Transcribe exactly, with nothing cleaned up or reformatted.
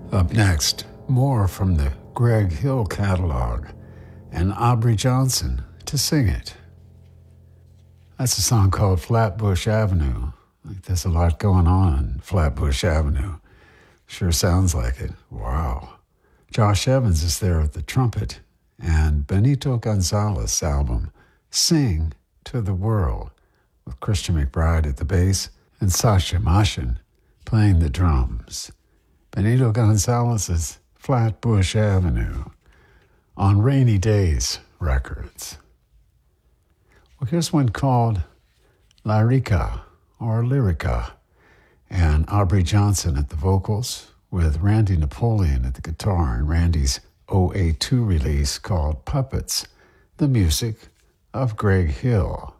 Up next, more from the Greg Hill catalog and Aubrey Johnson to sing it. That's a song called Flatbush Avenue. Like there's a lot going on on Flatbush Avenue. Sure sounds like it. Wow. Josh Evans is there at the trumpet, and Benito Gonzalez' album, Sing to the World, with Christian McBride at the bass and Sasha Mashin playing the drums. Benito Gonzalez's Flatbush Avenue on Rainy Days Records. Well, here's one called Lyrica or Lyrica, and Aubrey Johnson at the vocals with Randy Napoleon at the guitar and Randy's oh eight two release called Puppets, the music of Greg Hill.